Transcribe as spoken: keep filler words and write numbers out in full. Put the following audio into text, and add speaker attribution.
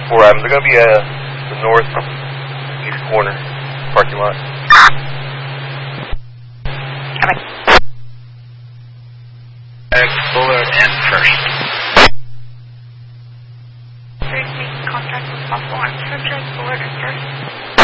Speaker 1: Four items. They're going to be uh, the north east corner parking lot.
Speaker 2: Coming.
Speaker 3: X Bullard and First.
Speaker 2: Three making contact with possible arms for Drake Bullard and First.